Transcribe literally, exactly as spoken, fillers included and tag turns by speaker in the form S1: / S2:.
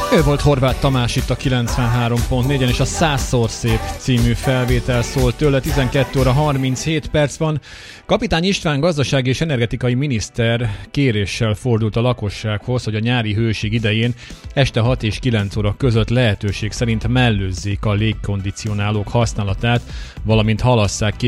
S1: Ő volt Horváth Tamás itt a kilencvenhárom pont négyen, és a Százszor szép című felvétel szólt tőle. tizenkét óra harminchét perc van. Kapitány István gazdasági és energetikai miniszter kéréssel fordult a lakossághoz, hogy a nyári hőség idején este hat és kilenc óra között lehetőség szerint mellőzzék a légkondicionálók használatát, valamint halasszák ki